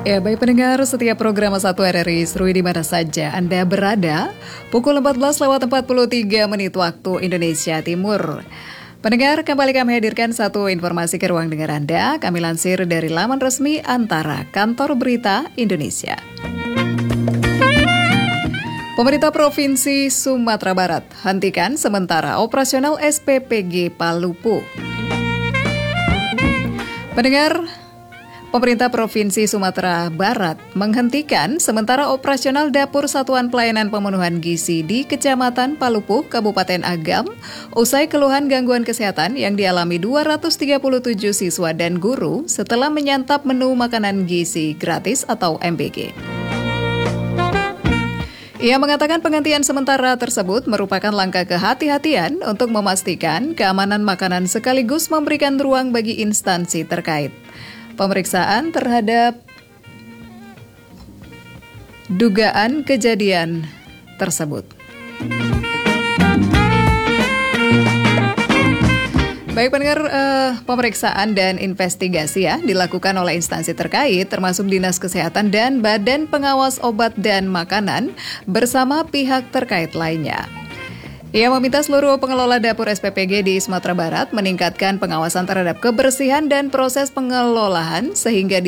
Ya, baik pendengar, setiap program 1 RRI Serui di mana saja Anda berada, pukul 14:43 waktu Indonesia Timur. Pendengar, kembali kami hadirkan satu informasi ke ruang dengar Anda. Kami lansir dari laman resmi Antara, Kantor Berita Indonesia. Pemerintah Provinsi Sumatera Barat hentikan sementara operasional SPPG Palupu. Pendengar, Pemerintah Provinsi Sumatera Barat menghentikan sementara operasional Dapur Satuan Pelayanan Pemenuhan Gizi di Kecamatan Palupu, Kabupaten Agam, usai keluhan gangguan kesehatan yang dialami 237 siswa dan guru setelah menyantap menu makanan gizi gratis atau MBG. Ia mengatakan penghentian sementara tersebut merupakan langkah kehati-hatian untuk memastikan keamanan makanan sekaligus memberikan ruang bagi instansi terkait. Pemeriksaan terhadap dugaan kejadian tersebut. Baik pendengar, pemeriksaan dan investigasi dilakukan oleh instansi terkait termasuk Dinas Kesehatan dan Badan Pengawas Obat dan Makanan bersama pihak terkait lainnya. Ia meminta seluruh pengelola dapur SPPG di Sumatera Barat meningkatkan pengawasan terhadap kebersihan dan proses pengelolaan hingga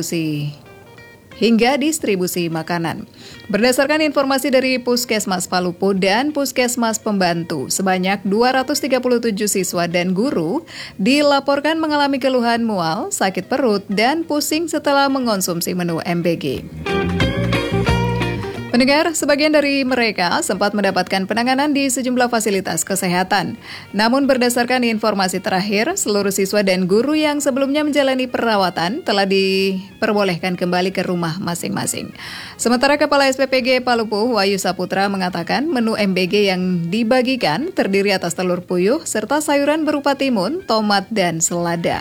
distribusi makanan. Berdasarkan informasi dari Puskesmas Palupu dan Puskesmas Pembantu, sebanyak 237 siswa dan guru dilaporkan mengalami keluhan mual, sakit perut, dan pusing setelah mengonsumsi menu MBG. Pendengar, sebagian dari mereka sempat mendapatkan penanganan di sejumlah fasilitas kesehatan. Namun berdasarkan informasi terakhir, seluruh siswa dan guru yang sebelumnya menjalani perawatan telah diperbolehkan kembali ke rumah masing-masing. Sementara Kepala SPPG Palupu, Wahyu Saputra, mengatakan menu MBG yang dibagikan terdiri atas telur puyuh serta sayuran berupa timun, tomat, dan selada.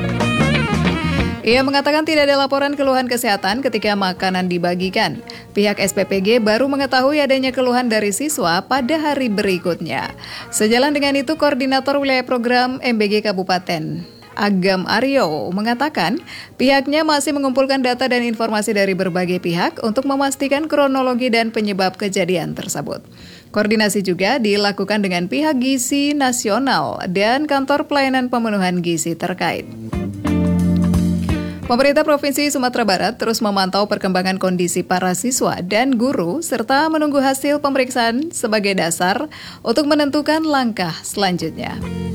Ia mengatakan tidak ada laporan keluhan kesehatan ketika makanan dibagikan. Pihak SPPG baru mengetahui adanya keluhan dari siswa pada hari berikutnya. Sejalan dengan itu, Koordinator Wilayah Program MBG Kabupaten Agam Aryo mengatakan pihaknya masih mengumpulkan data dan informasi dari berbagai pihak untuk memastikan kronologi dan penyebab kejadian tersebut. Koordinasi juga dilakukan dengan pihak gizi nasional dan Kantor Pelayanan Pemenuhan Gizi terkait. Pemerintah Provinsi Sumatera Barat terus memantau perkembangan kondisi para siswa dan guru serta menunggu hasil pemeriksaan sebagai dasar untuk menentukan langkah selanjutnya.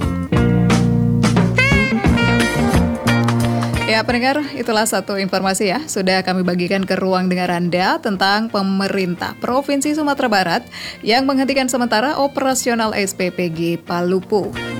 Ya pendengar, itulah satu informasi sudah kami bagikan ke ruang dengar Anda tentang pemerintah Provinsi Sumatera Barat yang menghentikan sementara operasional SPPG Palupu.